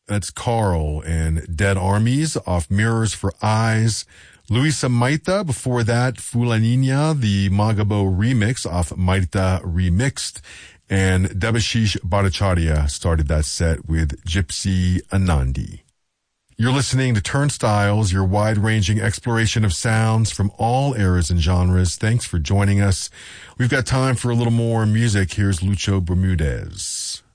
That's Carl and Dead Armies off Mirrors for Eyes. Luisa Maita, before that, Fulanina, the Magabo remix off Maita Remixed. And Debashish Bhattacharya started that set with Gypsy Anandi. You're listening to Turnstiles, your wide-ranging exploration of sounds from all eras and genres. Thanks for joining us. We've got time for a little more music. Here's Lucho Bermudez.